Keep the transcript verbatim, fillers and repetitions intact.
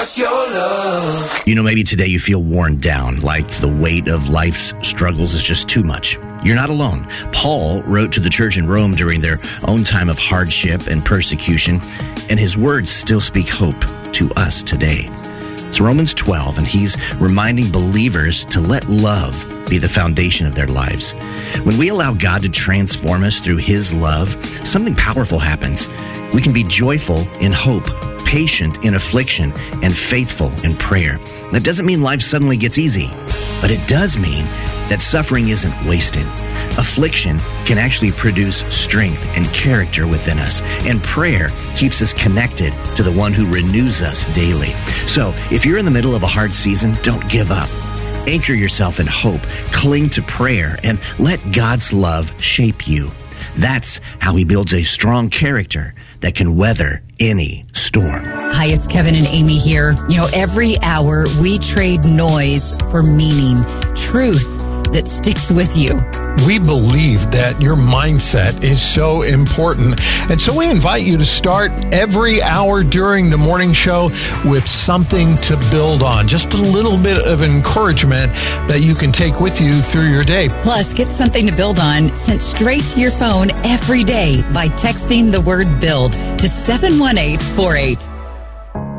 us your love. You know, maybe today you feel worn down, like the weight of life's struggles is just too much. You're not alone. Paul wrote to the church in Rome during their own time of hardship and persecution, and his words still speak hope to us today. It's Romans twelve, and he's reminding believers to let love be the foundation of their lives. When we allow God to transform us through his love, something powerful happens. We can be joyful in hope, patient in affliction, and faithful in prayer. That doesn't mean life suddenly gets easy, but it does mean that suffering isn't wasted. Affliction can actually produce strength and character within us, and prayer keeps us connected to the one who renews us daily. So, if you're in the middle of a hard season, don't give up. Anchor yourself in hope, cling to prayer, and let God's love shape you. That's how he builds a strong character that can weather any storm. Hi, it's Kevin and Amy here. You know, every hour we trade noise for meaning, truth that sticks with you. We believe that your mindset is so important. And so we invite you to start every hour during the morning show with something to build on. Just a little bit of encouragement that you can take with you through your day. Plus, get something to build on sent straight to your phone every day by texting the word BUILD to seven one eight four eight.